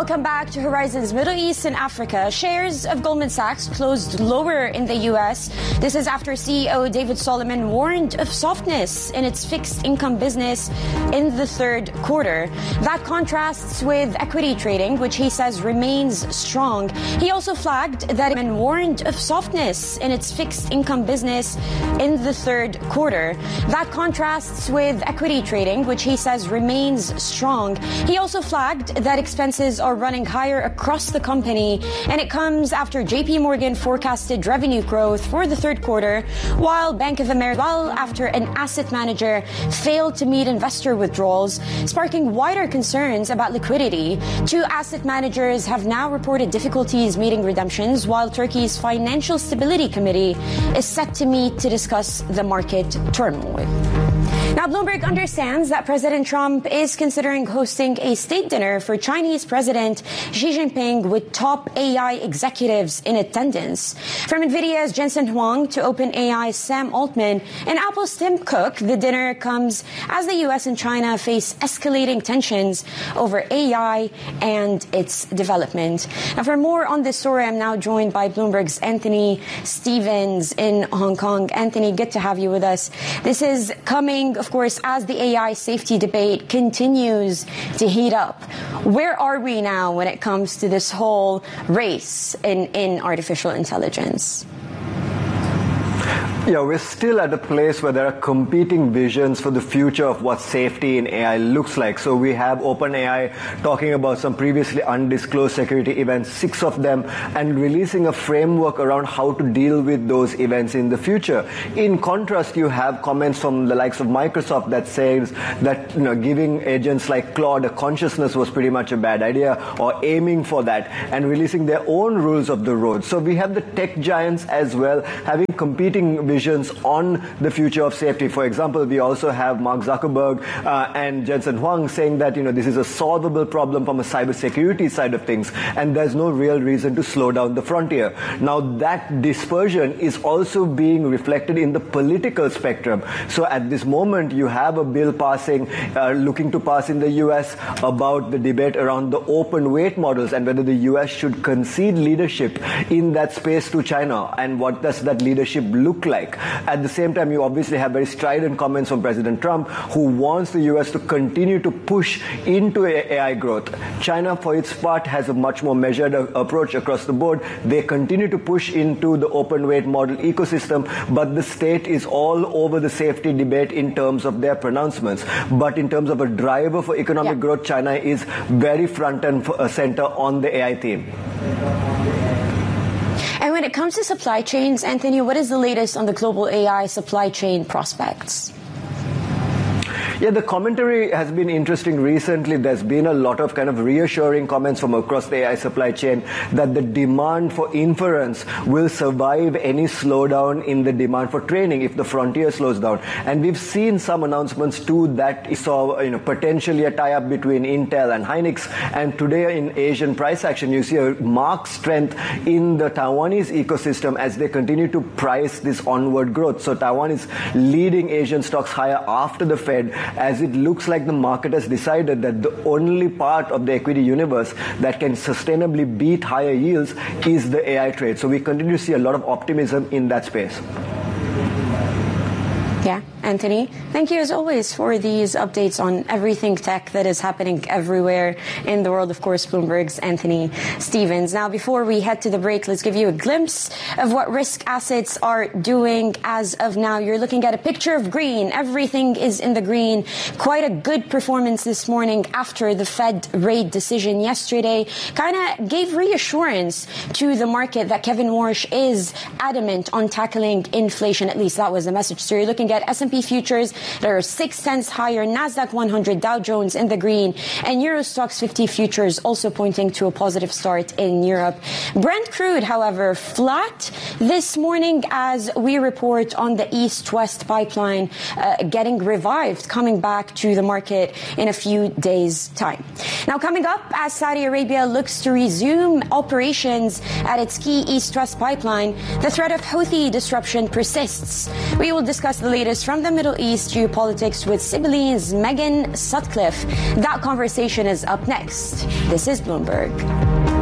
Welcome back to Horizons Middle East and Africa. Shares of Goldman Sachs closed lower in the U.S. This is after CEO David Solomon warned of softness in its fixed income business in the third quarter. That contrasts with equity trading, which he says remains strong. He also flagged that it warned of softness in its fixed income business in the third quarter. That contrasts with equity trading, which he says remains strong. He also flagged that expenses are running higher across the company, and it comes after JP Morgan forecasted revenue growth for the third quarter, while Bank of America, after an asset manager failed to meet investor withdrawals, sparking wider concerns about liquidity. Two asset managers have now reported difficulties meeting redemptions, while Turkey's Financial Stability Committee is set to meet to discuss the market turmoil. Now, Bloomberg understands that President Trump is considering hosting a state dinner for Chinese President Xi Jinping with top AI executives in attendance. From NVIDIA's Jensen Huang to OpenAI's Sam Altman and Apple's Tim Cook, the dinner comes as the U.S. and China face escalating tensions over AI and its development. Now, for more on this story, I'm now joined by Bloomberg's Anthony Stevens in Hong Kong. Anthony, good to have you with us. This is coming, of course, as the AI safety debate continues to heat up. Where are we now when it comes to this whole race in artificial intelligence? Yeah, we're still at a place where there are competing visions for the future of what safety in AI looks like. So we have OpenAI talking about some previously undisclosed security events, 6 of them, and releasing a framework around how to deal with those events in the future. In contrast, you have comments from the likes of Microsoft that says that giving agents like Claude a consciousness was pretty much a bad idea, or aiming for that, and releasing their own rules of the road. So we have the tech giants as well having competing visions on the future of safety. For example, we also have Mark Zuckerberg and Jensen Huang saying that this is a solvable problem from a cybersecurity side of things, and there's no real reason to slow down the frontier. Now, that dispersion is also being reflected in the political spectrum. So at this moment, you have a bill passing, looking to pass in the U.S. about the debate around the open weight models and whether the U.S. should concede leadership in that space to China, and what does that leadership look like. At the same time, you obviously have very strident comments from President Trump, who wants the U.S. to continue to push into AI growth. China, for its part, has a much more measured approach across the board. They continue to push into the open weight model ecosystem, but the state is all over the safety debate in terms of their pronouncements. But in terms of a driver for economic growth, China is very front and center on the AI theme. And when it comes to supply chains, Anthony, what is the latest on the global AI supply chain prospects? Yeah, the commentary has been interesting recently. There's been a lot of kind of reassuring comments from across the AI supply chain that the demand for inference will survive any slowdown in the demand for training if the frontier slows down. And we've seen some announcements too that we saw potentially a tie-up between Intel and Hynix. And today in Asian price action, you see a marked strength in the Taiwanese ecosystem as they continue to price this onward growth. So Taiwan is leading Asian stocks higher after the Fed, as it looks like the market has decided that the only part of the equity universe that can sustainably beat higher yields is the AI trade. So we continue to see a lot of optimism in that space. Yeah, Anthony, thank you as always for these updates on everything tech that is happening everywhere in the world. Of course, Bloomberg's Anthony Stevens. Now, before we head to the break, let's give you a glimpse of what risk assets are doing as of now. You're looking at a picture of green. Everything is in the green. Quite a good performance this morning after the Fed rate decision yesterday. Kind of gave reassurance to the market that Kevin Warsh is adamant on tackling inflation. At least that was the message. So you're looking at S&P futures that are 6 cents higher, Nasdaq 100, Dow Jones in the green, and Euro Stoxx 50 futures also pointing to a positive start in Europe. Brent crude, however, flat this morning as we report on the East-West pipeline getting revived, coming back to the market in a few days' time. Now, coming up, as Saudi Arabia looks to resume operations at its key East-West pipeline, the threat of Houthi disruption persists. We will discuss the latest from from the Middle East geopolitics with Sibylline's Megan Sutcliffe. That conversation is up next. This is Bloomberg.